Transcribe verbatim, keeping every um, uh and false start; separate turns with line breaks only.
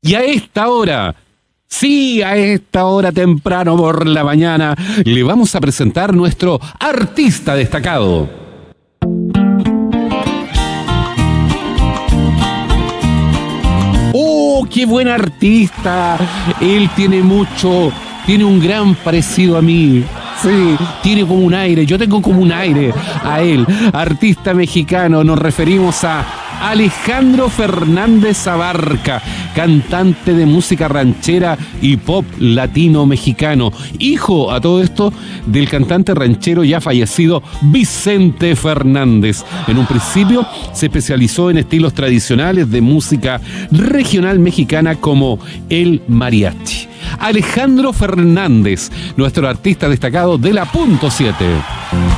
Y a esta hora, sí, a esta hora temprano por la mañana, le vamos a presentar nuestro artista destacado. ¡Oh, qué buen artista! Él tiene mucho, tiene un gran parecido a mí. Sí, tiene como un aire, yo tengo como un aire a él. Artista mexicano, nos referimos a Alejandro Fernández Abarca, cantante de música ranchera y pop latino mexicano, hijo a todo esto del cantante ranchero ya fallecido Vicente Fernández. En un principio se especializó en estilos tradicionales de música regional mexicana como el mariachi. Alejandro Fernández, nuestro artista destacado de la punto siete.